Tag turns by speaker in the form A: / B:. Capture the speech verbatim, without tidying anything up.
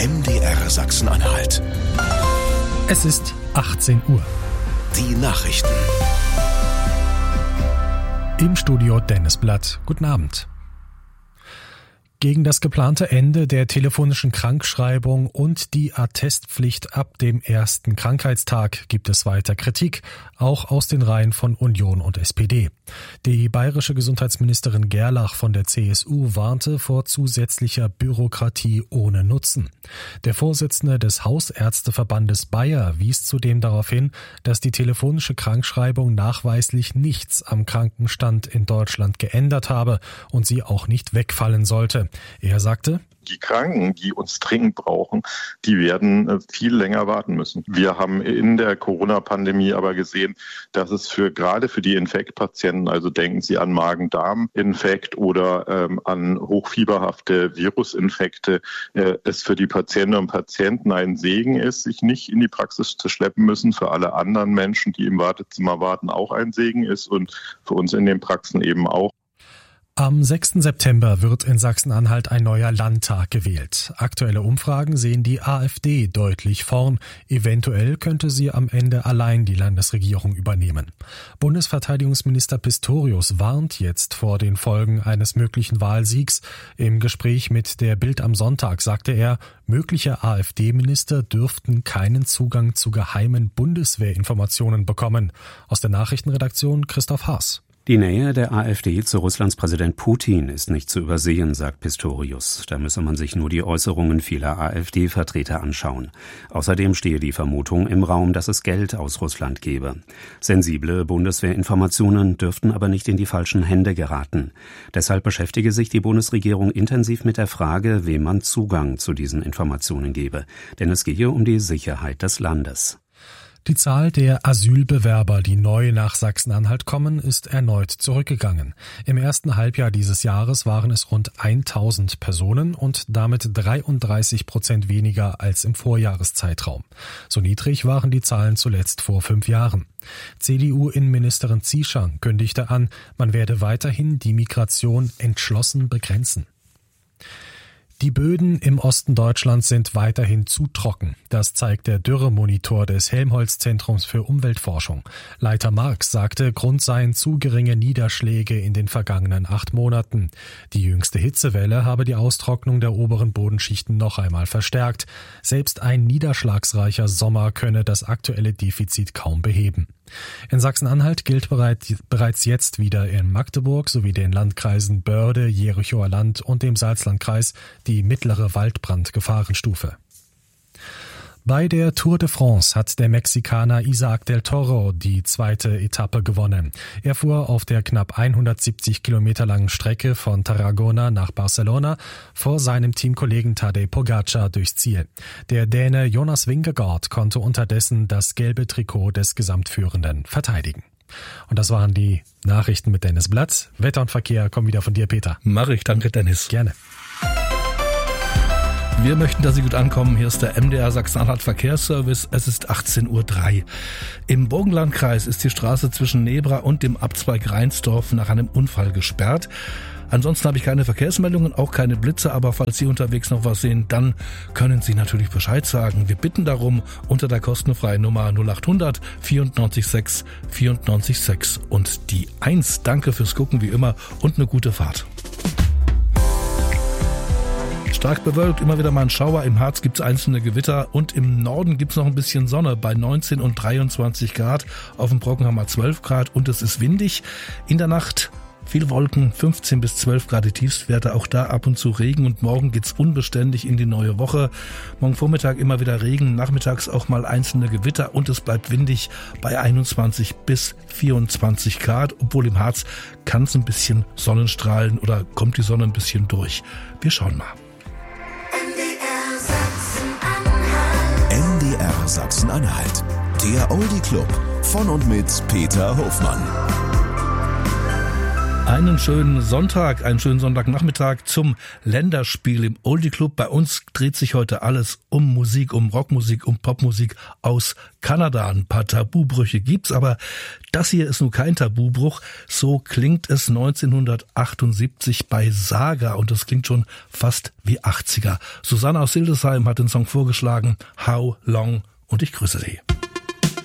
A: M D R Sachsen-Anhalt.
B: Es ist achtzehn Uhr.
A: Die Nachrichten.
B: Im Studio Dennis Blatt. Guten Abend. Gegen das geplante Ende der telefonischen Krankschreibung und die Attestpflicht ab dem ersten Krankheitstag gibt es weiter Kritik, auch aus den Reihen von Union und S P D. Die bayerische Gesundheitsministerin Gerlach von der C S U warnte vor zusätzlicher Bürokratie ohne Nutzen. Der Vorsitzende des Hausärzteverbandes Bayer wies zudem darauf hin, dass die telefonische Krankschreibung nachweislich nichts am Krankenstand in Deutschland geändert habe und sie auch nicht wegfallen sollte. Er sagte:
C: Die Kranken, die uns dringend brauchen, die werden viel länger warten müssen. Wir haben in der Corona-Pandemie aber gesehen, dass es für gerade für die Infektpatienten, also denken Sie an Magen-Darm-Infekt oder ähm, an hochfieberhafte Virusinfekte, äh, es für die Patientinnen und Patienten ein Segen ist, sich nicht in die Praxis zu schleppen müssen. Für alle anderen Menschen, die im Wartezimmer warten, auch ein Segen ist und für uns in den Praxen eben auch.
B: Am sechsten September wird in Sachsen-Anhalt ein neuer Landtag gewählt. Aktuelle Umfragen sehen die AfD deutlich vorn. Eventuell könnte sie am Ende allein die Landesregierung übernehmen. Bundesverteidigungsminister Pistorius warnt jetzt vor den Folgen eines möglichen Wahlsiegs. Im Gespräch mit der Bild am Sonntag sagte er, mögliche AfD-Minister dürften keinen Zugang zu geheimen Bundeswehrinformationen bekommen. Aus der Nachrichtenredaktion Christoph Haas.
D: Die Nähe der AfD zu Russlands Präsident Putin ist nicht zu übersehen, sagt Pistorius. Da müsse man sich nur die Äußerungen vieler AfD-Vertreter anschauen. Außerdem stehe die Vermutung im Raum, dass es Geld aus Russland gebe. Sensible Bundeswehrinformationen dürften aber nicht in die falschen Hände geraten. Deshalb beschäftige sich die Bundesregierung intensiv mit der Frage, wem man Zugang zu diesen Informationen gebe. Denn es gehe um die Sicherheit des Landes.
B: Die Zahl der Asylbewerber, die neu nach Sachsen-Anhalt kommen, ist erneut zurückgegangen. Im ersten Halbjahr dieses Jahres waren es rund tausend Personen und damit dreiunddreißig Prozent weniger als im Vorjahreszeitraum. So niedrig waren die Zahlen zuletzt vor fünf Jahren. C D U-Innenministerin Zieschang kündigte an, man werde weiterhin die Migration entschlossen begrenzen. Die Böden im Osten Deutschlands sind weiterhin zu trocken. Das zeigt der Dürremonitor des Helmholtz-Zentrums für Umweltforschung. Leiter Marx sagte, Grund seien zu geringe Niederschläge in den vergangenen acht Monaten. Die jüngste Hitzewelle habe die Austrocknung der oberen Bodenschichten noch einmal verstärkt. Selbst ein niederschlagsreicher Sommer könne das aktuelle Defizit kaum beheben. In Sachsen-Anhalt gilt bereits jetzt wieder in Magdeburg sowie den Landkreisen Börde, Jerichoer Land und dem Salzlandkreis die mittlere Waldbrandgefahrenstufe. Bei der Tour de France hat der Mexikaner Isaac del Toro die zweite Etappe gewonnen. Er fuhr auf der knapp hundertsiebzig Kilometer langen Strecke von Tarragona nach Barcelona vor seinem Teamkollegen Tadej Pogačar durchs Ziel. Der Däne Jonas Vingegaard konnte unterdessen das gelbe Trikot des Gesamtführenden verteidigen. Und das waren die Nachrichten mit Dennis Blatt. Wetter und Verkehr kommen wieder von dir, Peter.
E: Mach ich, danke Dennis.
B: Gerne.
E: Wir möchten, dass Sie gut ankommen. Hier ist der M D R Sachsen-Anhalt Verkehrsservice. Es ist achtzehn Uhr drei. Im Burgenlandkreis ist die Straße zwischen Nebra und dem Abzweig Reinsdorf nach einem Unfall gesperrt. Ansonsten habe ich keine Verkehrsmeldungen, auch keine Blitze, aber falls Sie unterwegs noch was sehen, dann können Sie natürlich Bescheid sagen. Wir bitten darum unter der kostenfreien Nummer null acht hundert vierundneunzig sechs vierundneunzig sechs und die eins. Danke fürs Gucken wie immer und eine gute Fahrt. Stark bewölkt, immer wieder mal ein Schauer. Im Harz gibt es einzelne Gewitter und im Norden gibt es noch ein bisschen Sonne bei neunzehn und dreiundzwanzig Grad. Auf dem Brocken haben wir zwölf Grad und es ist windig. In der Nacht viel Wolken, fünfzehn bis zwölf Grad die Tiefstwerte, auch da ab und zu Regen und morgen geht's unbeständig in die neue Woche. Morgen Vormittag immer wieder Regen, nachmittags auch mal einzelne Gewitter und es bleibt windig bei einundzwanzig bis vierundzwanzig Grad, obwohl im Harz kann es ein bisschen Sonnenstrahlen oder kommt die Sonne ein bisschen durch. Wir schauen mal.
A: M D R Sachsen-Anhalt, der Oldie Club von und mit Peter Hofmann.
E: Einen schönen Sonntag, einen schönen Sonntagnachmittag zum Länderspiel im Oldie Club. Bei uns dreht sich heute alles um Musik, um Rockmusik, um Popmusik aus Kanada. Ein paar Tabubrüche gibt's, aber das hier ist nun kein Tabubruch. So klingt es neunzehnhundertachtundsiebzig bei Saga und das klingt schon fast wie achtziger. Susanne aus Hildesheim hat den Song vorgeschlagen, How Long, und ich grüße Sie.